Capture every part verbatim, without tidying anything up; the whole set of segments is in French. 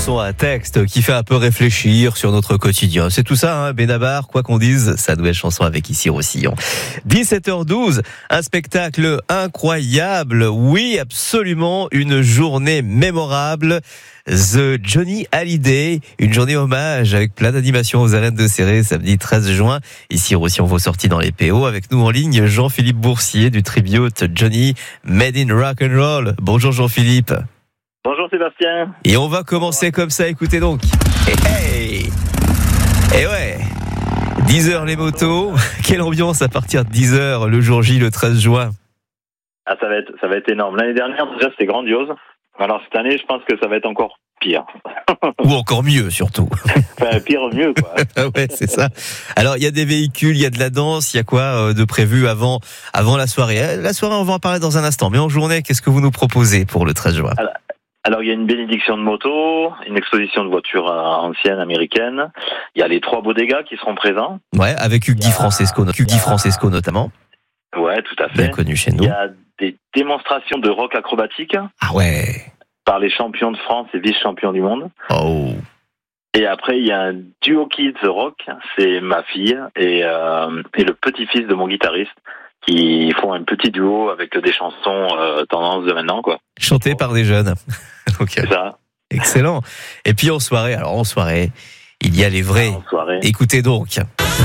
chanson à texte qui fait un peu réfléchir sur notre quotidien. C'est tout ça, hein, Benabar, quoi qu'on dise, sa nouvelle chanson avec Ici Roussillon. dix-sept heures douze, un spectacle incroyable, oui, absolument, une journée mémorable. The Johnny Hallyday, une journée hommage avec plein d'animations aux arènes de Céré, samedi treize juin. Ici Roussillon, vos sorties dans les P O. Avec nous en ligne, Jean-Philippe Boursier du tribute Johnny Made in Rock and Roll. Bonjour Jean-Philippe. Bonjour Sébastien. Et on va commencer comme ça, écoutez donc. Hey, hey. Et ouais, dix heures les motos. Quelle ambiance à partir de dix heures le jour J, le treize juin. Ah, ça va être, ça va être énorme. L'année dernière, déjà, c'était grandiose. Alors cette année, je pense que ça va être encore pire. Ou encore mieux, surtout. Enfin, pire, mieux, quoi. Ah ouais, c'est ça. Alors, il y a des véhicules, il y a de la danse, il y a quoi de prévu avant, avant la soirée? La soirée, on va en parler dans un instant. Mais en journée, qu'est-ce que vous nous proposez pour le treize juin? Alors, alors, il y a une bénédiction de moto, une exposition de voitures anciennes américaines. Il y a les trois bodegas qui seront présents. Ouais, avec Hugues Di Francesco, Hugues Di Francesco notamment. Ouais, tout à fait. Bien connu chez nous. Il y a des démonstrations de rock acrobatique. Ah ouais. Par les champions de France et vice-champions du monde. Oh. Et après, il y a un duo kids rock. C'est ma fille et, euh, et le petit-fils de mon guitariste qui font un petit duo avec des chansons euh, tendance de maintenant, quoi. Chanté par des jeunes. Okay. C'est ça. Excellent. Et puis en soirée, alors en soirée, il y a les vrais. En soirée. Écoutez donc.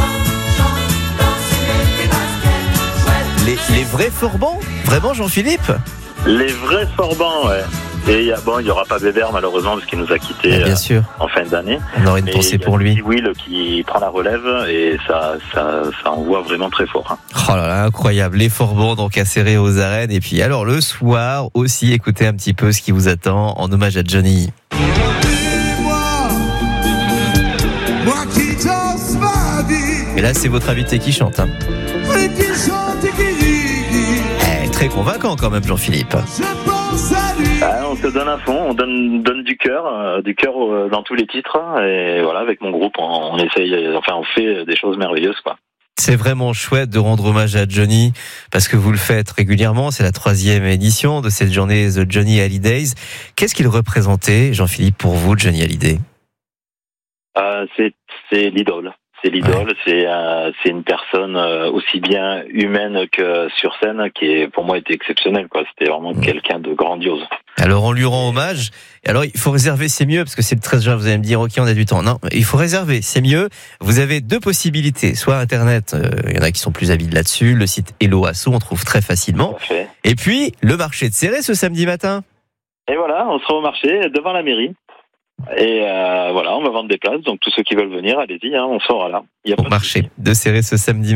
Les, les vrais Forbans? Vraiment, Jean-Philippe? Les vrais Forbans, ouais. Et y a, bon, il n'y aura pas Bébert, malheureusement, parce qu'il nous a quittés bien euh, sûr. en fin d'année. On aurait une Mais pensée pour lui. Will qui prend la relève et ça, ça, ça envoie vraiment très fort. Hein. Oh là là, incroyable. Les Forbans, donc à Céré aux arènes. Et puis, alors, le soir aussi, écoutez un petit peu ce qui vous attend en hommage à Johnny. Et là, c'est votre invité qui chante. Hein. Eh, très convaincant quand même, Jean-Philippe. Ah, on se donne à fond, on donne, donne du cœur, euh, du cœur euh, dans tous les titres. Et voilà, avec mon groupe, on, on essaye, enfin, on fait des choses merveilleuses, quoi. C'est vraiment chouette de rendre hommage à Johnny parce que vous le faites régulièrement. C'est la troisième édition de cette journée The Johnny Hallydays. Qu'est-ce qu'il représentait, Jean-Philippe, pour vous, Johnny Hallyday? euh, c'est, c'est l'idole. C'est l'idole, ouais. c'est, euh, c'est une personne euh, aussi bien humaine que sur scène qui, est, pour moi, était exceptionnelle, quoi. C'était vraiment mmh. quelqu'un de grandiose. Alors, on lui rend hommage. Alors, il faut réserver, c'est mieux, parce que c'est le treize juin, vous allez me dire, ok, on a du temps. Non, il faut réserver, c'est mieux. Vous avez deux possibilités. Soit Internet, euh, il y en a qui sont plus avides là-dessus. Le site Hello Asso, on trouve très facilement. Et puis, le marché de Céré ce samedi matin. Et voilà, on sera au marché, devant la mairie. Et euh, voilà, on va vendre des places, donc tous ceux qui veulent venir, allez-y, hein, on sera là. Il y a au marché de Céré ce samedi.